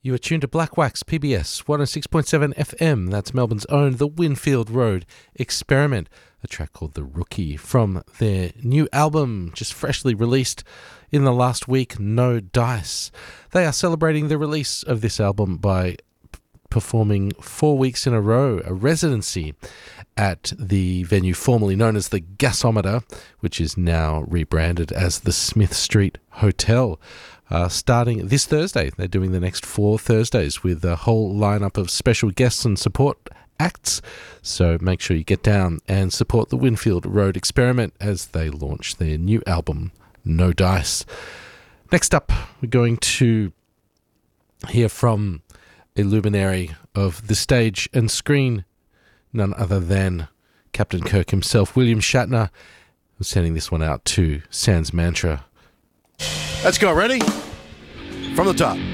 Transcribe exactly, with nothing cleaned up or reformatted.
You are tuned to Black Wax P B S one oh six point seven F M. That's Melbourne's own The Winfield Road Experiment, a track called The Rookie from their new album, just freshly released in the last week, No Dice. They are celebrating the release of this album by p- performing four weeks in a row, a residency at the venue formerly known as the Gasometer, which is now rebranded as the Smith Street Hotel. Uh, starting this Thursday. They're doing the next four Thursdays with a whole lineup of special guests and support acts. So make sure you get down and support the Winfield Road Experiment as they launch their new album, No Dice. Next up, we're going to hear from a luminary of the stage and screen, none other than Captain Kirk himself, William Shatner. I'm sending this one out to Sans Mantra. Let's go. Ready? From the top.